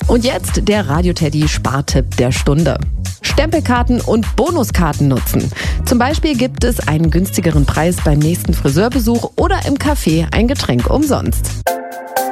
Und jetzt der Radio-Teddy-Spartipp der Stunde. Stempelkarten und Bonuskarten nutzen. Zum Beispiel gibt es einen günstigeren Preis beim nächsten Friseurbesuch oder im Café ein Getränk umsonst.